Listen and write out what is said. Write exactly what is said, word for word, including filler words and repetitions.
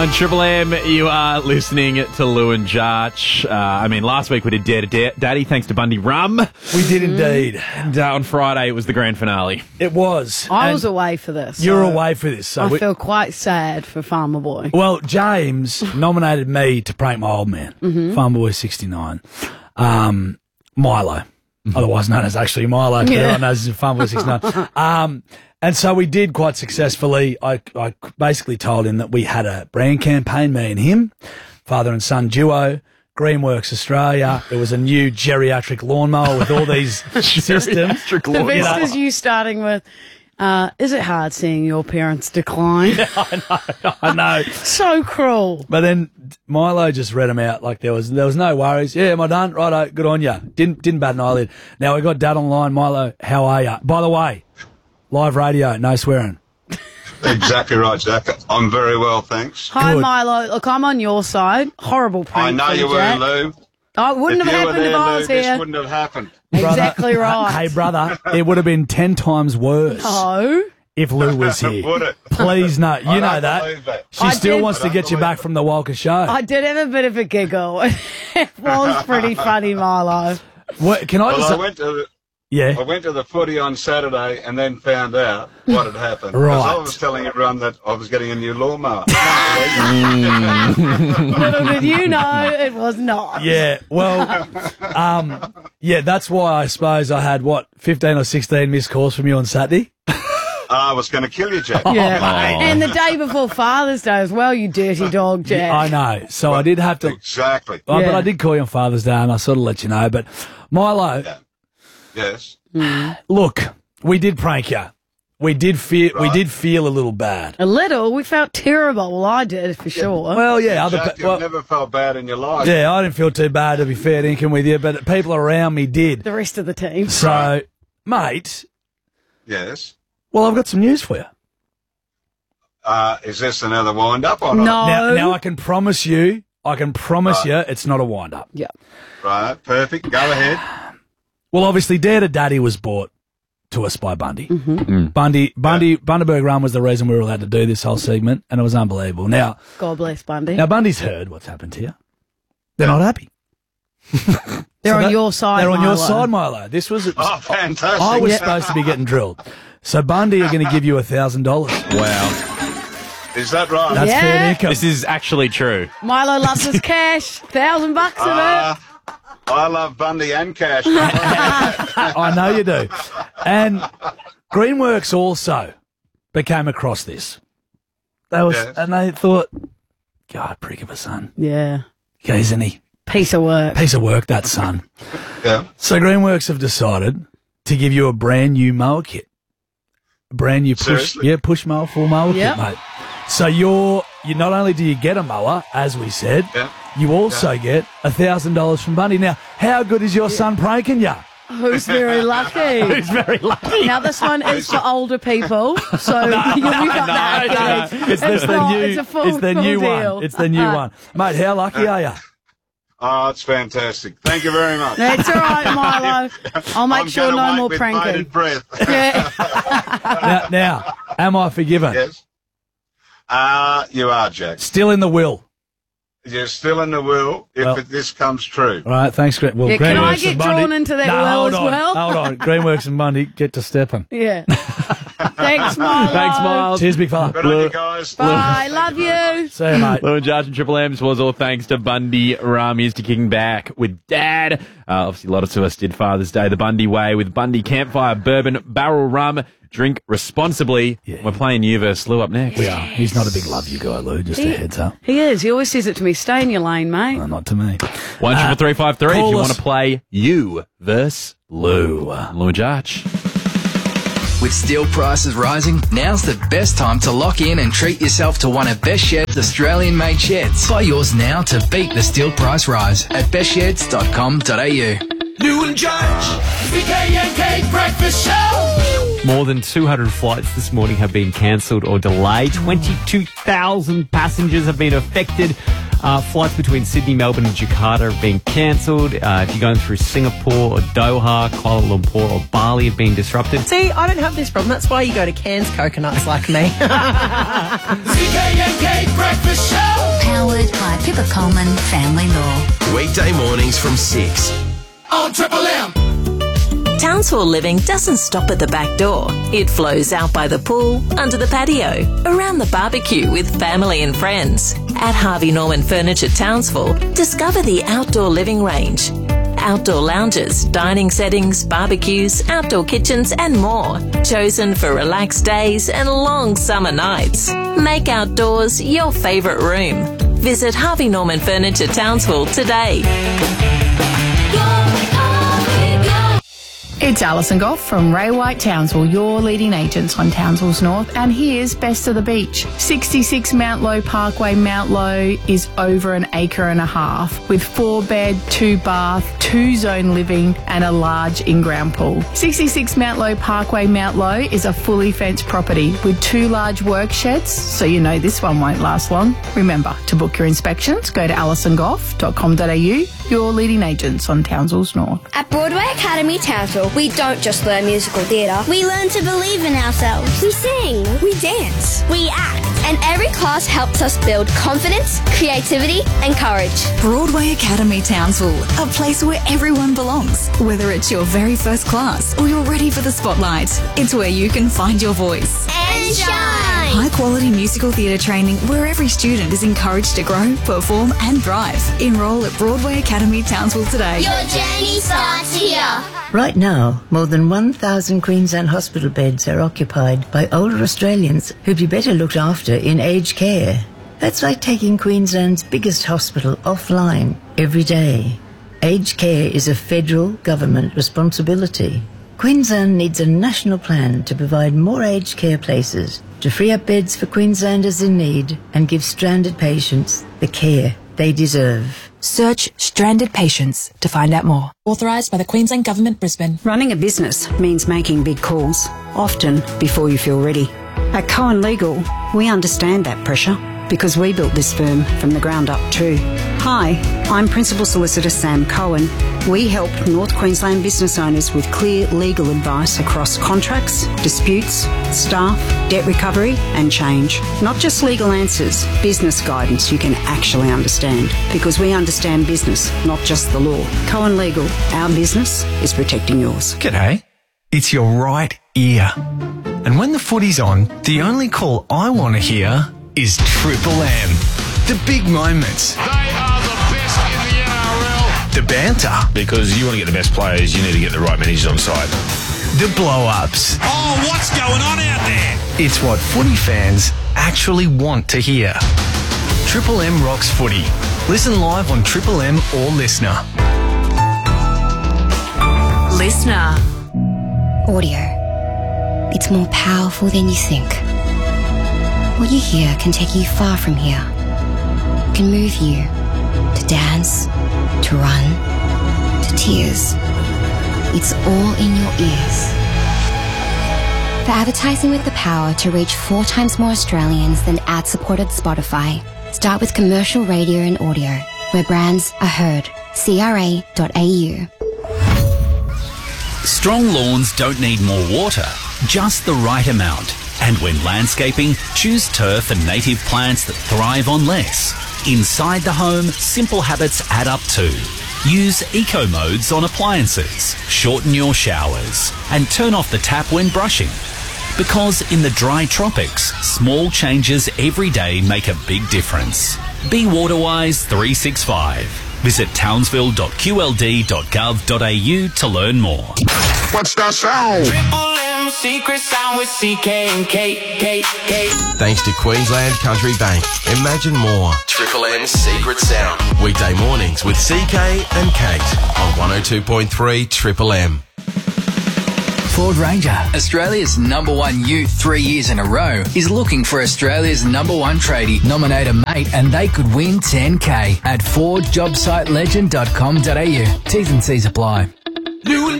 On Triple M, you are listening to Lou and Jarch. Uh, I mean, last week we did Dare to da- Daddy, thanks to Bundy Rum. We did indeed. And uh, on Friday, it was the grand finale. It was. I And was away for this. You're so away for this. So I we- feel quite sad for Farmer Boy. Well, James nominated me to prank my old man, Mm-hmm. Farm Boy sixty-nine, um, Milo, otherwise known as actually Milo, but Yeah. everyone knows he's Farm Boy sixty-nine. Um, and so we did quite successfully. I, I basically told him that we had a brand campaign, me and him, father and son duo, Greenworks Australia. It was a new geriatric lawnmower with all these systems. Geriatric The lawnmower. best is you starting with, uh, is it hard seeing your parents decline? I know. So cruel. But then Milo just read them out like there was there was no worries. Yeah, am I done? Righto, good on you. Didn't didn't bat an eyelid. Now we got Dad online. Milo, how are you? By the way, live radio, no swearing. Exactly right, Jack. I'm very well, thanks. Hi, Good. Milo. Look, I'm on your side. Horrible prank. I know from you were, Jack. Lou. Oh, it wouldn't if have you were happened there, if I Lou, was this here. wouldn't have happened. Exactly Brother- right. Hey, brother, it would have been ten times worse Oh. if Lou was here. Would it? Please, no. You I know don't that. believe that. She I still did- wants I to don't get you believe back it. from the Walker show. I did have a bit of a giggle. It was pretty funny, Milo. What, can I Well, just... I went to the, yeah. I went to the footy on Saturday and then found out what had happened. Right. Because I was telling everyone that I was getting a new lawnmower. Little did you know, it was not. Yeah, well, um, yeah, that's why I suppose I had, what, fifteen or sixteen missed calls from you on Saturday? I was going to kill you, Jack. Yeah. And the day before Father's Day as well, you dirty dog, Jack. I know. So I did have to... Exactly. Oh, But Yeah. I did call you on Father's Day, and I sort of let you know. But Milo, Yeah. Yes. look, we did prank you. We did feel we Right. did feel a little bad. A little. We felt terrible. Well, I did, for sure. Well, yeah, other Jack, pe- you've well, never felt bad in your life. yeah, I didn't feel too bad to be fair dinkum with you, but people around me did. The rest of the team. So, mate, Yes. well, I've got some news for you. Uh, is this another wind-up or not? No. Now, now I can promise you, I can promise Right. you, it's not a wind up. Yeah. Right, perfect. Go ahead. Well, obviously, Dare to Daddy was bought to us by Bundy. Mm-hmm. Bundy, Bundy, Bundaberg Run was the reason we were allowed to do this whole segment, and it was unbelievable. Now, God bless Bundy. now Bundy's heard what's happened here. They're not happy. They're So on that- your side, They're on your Milo. side, Milo. This was. Oh, fantastic. I was Yeah. supposed to be getting drilled. So Bundy are going to give you a thousand dollars. Wow. Is that right? That's Yeah. fair income. This is actually true. Milo loves his cash. Thousand bucks of Uh, I love Bundy and Cash. I know you do. And Greenworks also became across this. They was, Yes. and they thought, God, prick of a son. it. Yeah. Yeah, isn't he? Piece of work. Piece of work, that son. Yeah. So Greenworks have decided to give you a brand new mower kit. A brand new push, Seriously? yeah, push mower, full mower Yep. kit, mate. So you're, you not only do you get a mower, as we said, Yeah. you also get a thousand dollars from Bundy. Now, how good is your son pranking you? Who's very lucky? He's very lucky. Now, this one is for older people, so you'll be got that. no, no. It's, it's the full- new, it's a full- it's the full new deal. one. It's the new one, mate. How lucky are you? Oh, it's fantastic. Thank you very much. That's all right, Milo. I'll make I'm sure gonna no wait more with pranking. bated breath. Yeah. now, now, am I forgiven? Yes. Uh, you are, Jack. Still in the will. You're still in the will if Well- it, this comes true. All right, thanks, Green. Well, Yeah, can I Greenworks get and Bundy- drawn into that no, will hold as on, well? Hold on, Greenworks and Bundy, get to stepping. Yeah. Thanks, Milo. Thanks, Miles. Cheers, big fella. Good on you guys. Bye. Love you. See you, mate. Lou and Jarch and Triple M's was all thanks to Bundy Rum. Here's to kicking back with Dad. Uh, obviously, a lot of us did Father's Day the Bundy way with Bundy Campfire Bourbon Barrel Rum. Drink responsibly. Yeah. We're playing you versus Lou up next. We are. He's not a big love you guy, Lou. Just a He- heads up. He is. He always says it to me. Stay in your lane, mate. No, not to me. One triple three five three if call you us. want to play you versus Lou. Lou and Jarch. With steel prices rising, now's the best time to lock in and treat yourself to one of Best Shed's Australian-made sheds. Buy yours now to beat the steel price rise at best sheds dot com dot a u. Lou and Jarch, the K N K Breakfast Show. More than two hundred flights this morning have been cancelled or delayed. twenty-two thousand passengers have been affected Uh, flights between Sydney, Melbourne and Jakarta have been cancelled. Uh, if you're going through Singapore or Doha, Kuala Lumpur or Bali have been disrupted. See, I don't have this problem. That's why you go to Cairns Coconuts like me. Z K and K Breakfast Show. Powered by Pippa Coleman Family Law. Weekday mornings from six. On Triple M. Townsville living doesn't stop at the back door. It flows out by the pool, under the patio, around the barbecue with family and friends. At Harvey Norman Furniture Townsville, discover the outdoor living range. Outdoor lounges, dining settings, barbecues, outdoor kitchens and more. Chosen for relaxed days and long summer nights. Make outdoors your favourite room. Visit Harvey Norman Furniture Townsville today. It's Alison Goff from Ray White Townsville, your leading agents on Townsville's North, and here's Best of the Beach. sixty-six Mount Low Parkway, Mount Low is over an acre and a half with four bed, two bath, two zone living and a large in-ground pool. sixty-six Mount Low Parkway, Mount Low is a fully fenced property with two large work sheds, so you know this one won't last long. Remember, to book your inspections, go to alison goff dot com dot a u, your leading agents on Townsville's North. At Broadway Academy Townsville, we don't just learn musical theatre. We learn to believe in ourselves. We sing. We dance. We act. And every class helps us build confidence, creativity and courage. Broadway Academy Townsville, a place where everyone belongs. Whether it's your very first class or you're ready for the spotlight, it's where you can find your voice. And shine! High quality musical theatre training where every student is encouraged to grow, perform and thrive. Enrol at Broadway Academy Townsville today. Your journey starts here. Right now, more than one thousand Queensland hospital beds are occupied by older Australians who'd be better looked after in aged care. That's like taking Queensland's biggest hospital offline every day. Aged care is a federal government responsibility. Queensland needs a national plan to provide more aged care places, to free up beds for Queenslanders in need and give stranded patients the care they deserve. Search Stranded Patients to find out more. Authorised by the Queensland Government, Brisbane. Running a business means making big calls, often before you feel ready. At Cohen Legal, we understand that pressure because we built this firm from the ground up too. Hi, I'm Principal Solicitor Sam Cohen. We help North Queensland business owners with clear legal advice across contracts, disputes, staff, debt recovery and change. Not just legal answers, business guidance you can actually understand because we understand business, not just the law. Cohen Legal, our business is protecting yours. G'day. It's your right ear. And when the footy's on, the only call I want to hear is Triple M. The big moments. They are the best in the N R L. The banter. Because you want to get the best players, you need to get the right managers on side. The blow-ups. Oh, what's going on out there? It's what footy fans actually want to hear. Triple M rocks footy. Listen live on Triple M or Listener. Listener. Audio. It's more powerful than you think. What you hear can take you far from here. It can move you to dance, to run, to tears. It's all in your ears. For advertising with the power to reach four times more Australians than ad-supported Spotify, start with commercial radio and audio, where brands are heard. C R A dot A U. Strong lawns don't need more water, just the right amount. And when landscaping, choose turf and native plants that thrive on less. Inside the home, simple habits add up too. Use eco modes on appliances, shorten your showers, and turn off the tap when brushing. Because in the dry tropics, small changes every day make a big difference. Be Waterwise three sixty-five. Visit townsville dot q l d dot gov dot a u to learn more. What's that sound? Triple M secret sound with C K and K, K, K. Thanks to Queensland Country Bank. Imagine more. Triple M's Secret Sound. Weekday mornings with C K and Kate on one oh two point three Triple M. Ford Ranger, Australia's number one youth three years in a row, is looking for Australia's number one tradie. Nominate a mate and they could win ten K at ford job site legend dot com dot a u. T's and C's apply. New